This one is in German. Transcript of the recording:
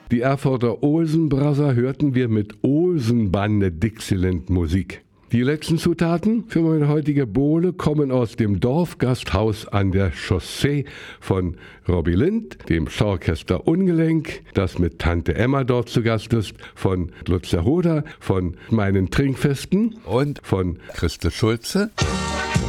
Die Erfurter Olsen-Brasser hörten wir mit Olsenbande Dixieland Musik. Die letzten Zutaten für meine heutige Bowle kommen aus dem Dorfgasthaus an der Chaussee von Robbie Lind, dem Schauorchester Ungelenk, das mit Tante Emma dort zu Gast ist, von Lutzer Hoder, von meinen Trinkfesten und von Christel Schulze.